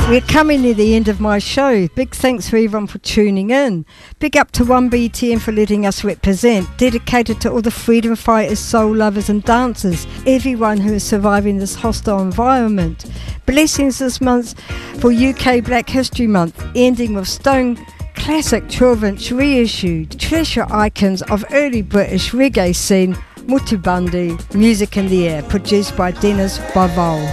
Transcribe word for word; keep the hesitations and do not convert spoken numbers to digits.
We're coming near the end of my show. Big thanks for everyone for tuning in. Big up to one B T N for letting us represent. Dedicated to all the freedom fighters, soul lovers and dancers. Everyone who is surviving this hostile environment. Blessings this month for U K Black History Month. Ending with Stone classic twelve inch reissued. Treasure icons of early British reggae scene. Mutu Bundy, Music in the Air. Produced by Dennis Bavol.